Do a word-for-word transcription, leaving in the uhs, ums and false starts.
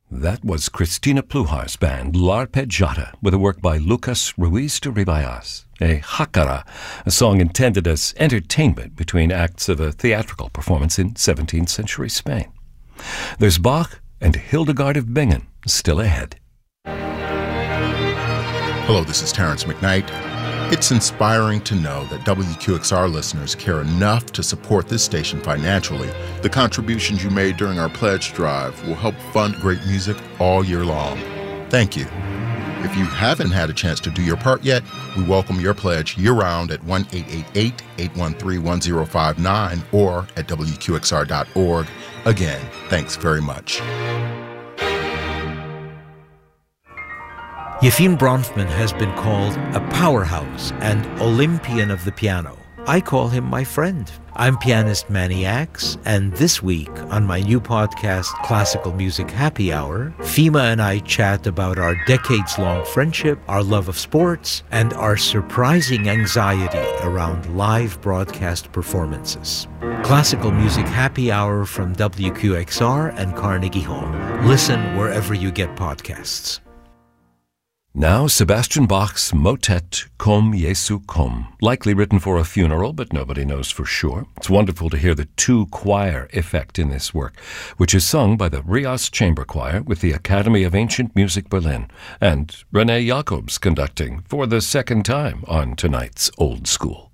That was Cristina Pluhar's band, L'Arpeggiata, with a work by Lucas Ruiz de Ribayas, a jacara, a song intended as entertainment between acts of a theatrical performance in seventeenth century Spain. There's Bach and Hildegard of Bingen still ahead. Hello, this is Terrence McKnight. It's inspiring to know that W Q X R listeners care enough to support this station financially. The contributions you made during our pledge drive will help fund great music all year long. Thank you. If you haven't had a chance to do your part yet, we welcome your pledge year-round at one eight eight eight, eight one three, one zero five nine or at W Q X R dot org. Again, thanks very much. Yefim Bronfman has been called a powerhouse and Olympian of the piano. I call him my friend. I'm pianist Manny Axe, and this week on my new podcast, Classical Music Happy Hour, Fima and I chat about our decades-long friendship, our love of sports, and our surprising anxiety around live broadcast performances. Classical Music Happy Hour from W Q X R and Carnegie Hall. Listen wherever you get podcasts. Now, Sebastian Bach's motet Komm Jesu Komm, likely written for a funeral, but nobody knows for sure. It's wonderful to hear the two-choir effect in this work, which is sung by the Rias Chamber Choir with the Academy of Ancient Music Berlin, and René Jacobs conducting for the second time on tonight's Old School.